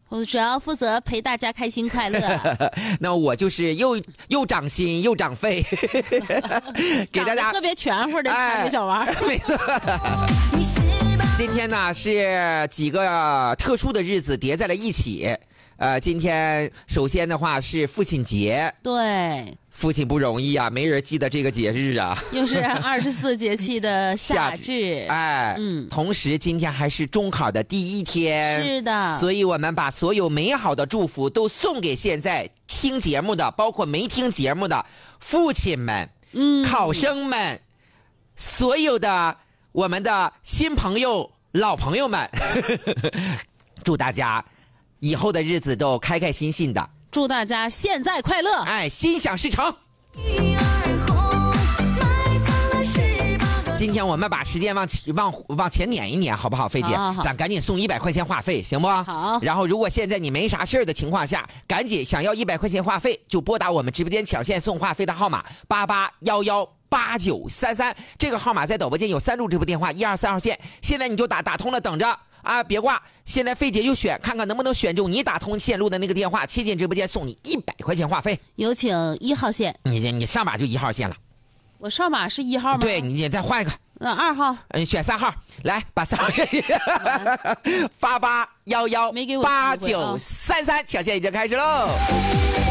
我主要负责陪大家开心快乐。 那我就是又长心又长肺，给大家特别全乎的看着小王。 没错。今天呢是几个特殊的日子叠在了一起。今天首先的话是父亲节。 对。 父亲不容易啊，没人记得这个节日啊。 又是24节气的夏至。 同时今天还是中考的第一天。 是的。 所以我们把所有美好的祝福都送给现在听节目的，包括没听节目的父亲们、考生们，所有的我们的新朋友、老朋友们，祝大家以后的日子都开开心心的。 祝大家现在快乐， 心想事成。今天我们把时间往前撵一撵，好不好，菲姐？ 好， 咱赶紧送100块钱话费，行不？ 好。 然后，如果现在你没啥事的情况下，赶紧想要100块钱话费，就拨打我们直播间抢现送话费的号码88118933，这个号码在导播间有3路直播电话，1、2、3号线。现在你就打通了，等着。别挂！现在菲姐就选，看看能不能选中你打通线路的那个电话，切进直播间送你100块钱话费。 有请1号线。 你上码就1号线了。 我上码是1号吗？ 对，你再换一个。 2号。 选3号，来把3号88118933，抢线已经开始喽。